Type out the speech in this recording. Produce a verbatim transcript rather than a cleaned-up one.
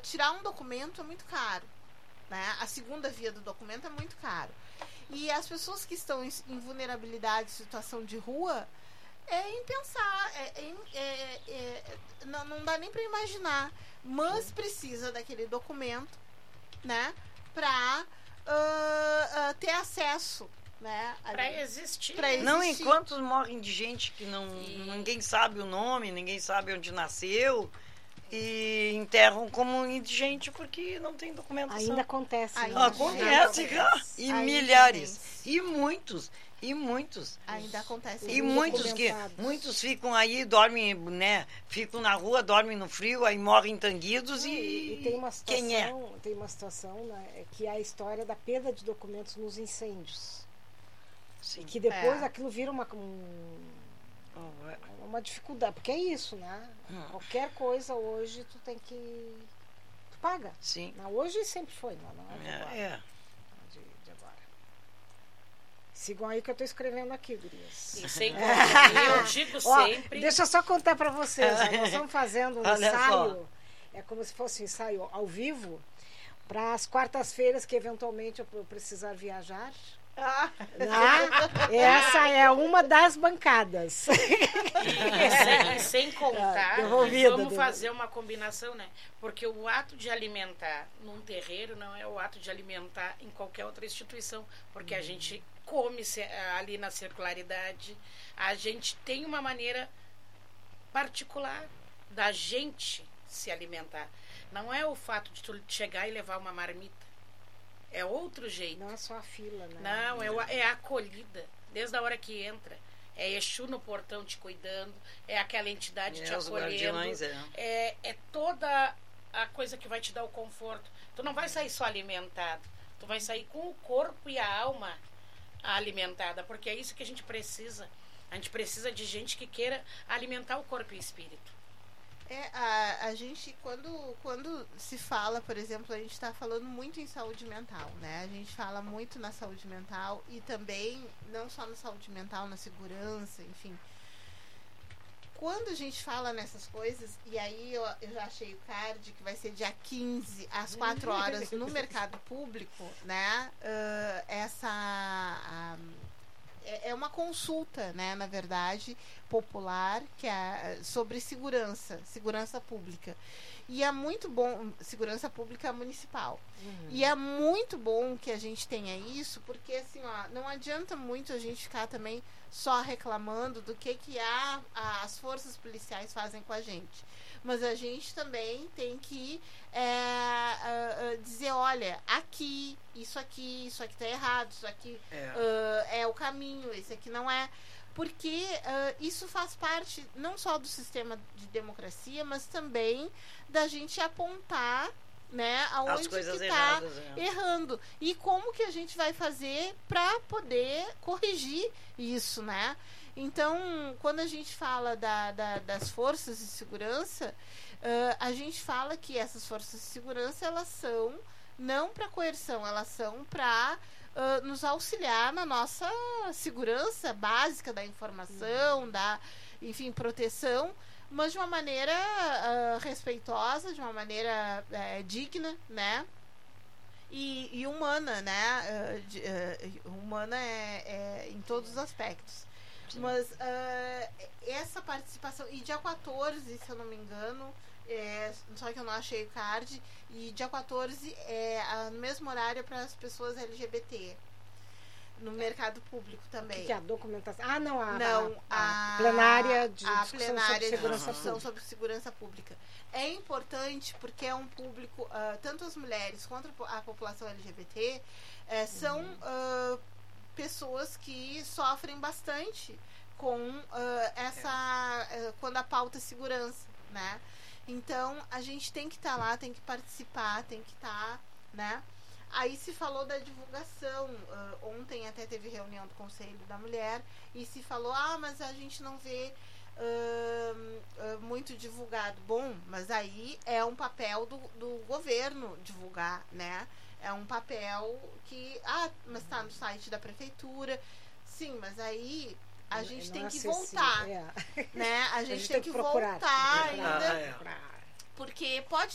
tirar um documento é muito caro, né? A segunda via do documento é muito caro. E as pessoas que estão em, em vulnerabilidade, situação de rua, é impensar, é, é, é, é, não, não dá nem para imaginar, mas precisa daquele documento, né, para uh, uh, ter acesso, né, para existir. Pra existir. Não, enquanto morrem de gente que não, e... ninguém sabe o nome, ninguém sabe onde nasceu, e enterram como indigente porque não tem documentação. Ainda acontece. Ainda né? Acontece, cara. E Ainda milhares. tem. E muitos. E muitos. Ainda acontece. E muitos que muitos ficam aí, dormem, né? Ficam na rua, dormem no frio, aí morrem tanguidos e, e, e tem uma situação, quem é? tem uma situação, né, que é a história da perda de documentos nos incêndios. Sim. E que depois É. aquilo vira uma um, Oh, é. uma dificuldade, porque é isso, né? Hum. Qualquer coisa hoje tu tem que tu paga. Sim. Não, hoje sempre foi, não, não é de agora. É, é. De, de agora. Sigam aí que eu estou escrevendo aqui, gurias. E sem contar, eu digo Ó, sempre. deixa eu só contar para vocês. Ó, nós estamos fazendo um Olha ensaio, é como se fosse um ensaio ao vivo, para as quartas-feiras que eventualmente eu precisar viajar. Ah. Ah, essa é uma das bancadas. E, e sem, e sem contar, Devolvida, vamos devolvida. fazer uma combinação, né? Porque o ato de alimentar num terreiro não é o ato de alimentar em qualquer outra instituição, porque a gente come ali na circularidade, a gente tem uma maneira particular da gente se alimentar. Não é o fato de tu chegar e levar uma marmita. É outro jeito. Não é só a fila, né? Não, é, o, é a acolhida. Desde a hora que entra. É Exu no portão te cuidando. É aquela entidade É, te os acolhendo. guardiões, é. É, é toda a coisa que vai te dar o conforto. Tu não vai sair só alimentado. Tu vai sair com o corpo e a alma alimentada. Porque é isso que a gente precisa. A gente precisa de gente que queira alimentar o corpo e o espírito. É, a, a gente, quando, quando se fala, por exemplo, a gente está falando muito em saúde mental, né? A gente fala muito na saúde mental e também, não só na saúde mental, na segurança, enfim. Quando a gente fala nessas coisas, e aí eu, eu já achei o card que vai ser dia quinze, às quatro horas, no mercado público, né? Uh, essa... Um, é uma consulta, né, na verdade, popular, que é sobre segurança, segurança pública. E é muito bom, segurança pública municipal. Uhum. E é muito bom que a gente tenha isso, porque assim, ó, não adianta muito a gente ficar também só reclamando do que, que a, a, as forças policiais fazem com a gente. Mas a gente também tem que é, uh, uh, dizer, olha, aqui, isso aqui, isso aqui tá errado, isso aqui é, uh, é o caminho, esse aqui não é. Porque uh, isso faz parte não só do sistema de democracia, mas também da gente apontar, né, aonde que está é. errando. E como que a gente vai fazer para poder corrigir isso, né? Então, quando a gente fala da, da, das forças de segurança, uh, a gente fala que essas forças de segurança, elas são não para coerção, elas são para uh, nos auxiliar na nossa segurança básica da informação, uhum. da, enfim, proteção, mas de uma maneira uh, respeitosa, de uma maneira uh, digna, né? E, e humana, né? Uh, de, uh, humana é, é em todos os aspectos. Sim. Mas uh, essa participação, e dia quatorze, se eu não me engano, é, só que eu não achei o card, e dia quatorze é no mesmo horário para as pessoas L G B T. No mercado público também. O que, que é a documentação? Ah, não, a, não, a, a a plenária de a discussão plenária sobre segurança de discussão pública. sobre segurança pública. É importante porque é um público, uh, tanto as mulheres quanto a população L G B T uh, são uh, pessoas que sofrem bastante com uh, essa uh, quando a pauta é segurança, né? Então a gente tem que estar tá lá, tem que participar, tem que estar, tá, né? Aí se falou da divulgação, uh, ontem até teve reunião do Conselho da Mulher e se falou, ah, mas a gente não vê uh, uh, muito divulgado. Bom, mas aí é um papel do, do governo divulgar, né? É um papel que, ah, mas está no site da prefeitura. Sim, mas aí a gente tem que voltar, é. né? A gente, a gente tem, tem que, que voltar ainda, ah, é. porque pode